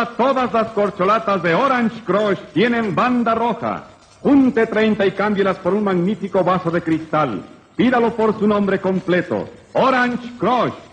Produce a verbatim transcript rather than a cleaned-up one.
Ahora todas las corcholatas de Orange Crush tienen banda roja. Junte treinta y cámbielas por un magnífico vaso de cristal. Pídalo por su nombre completo. Orange Crush.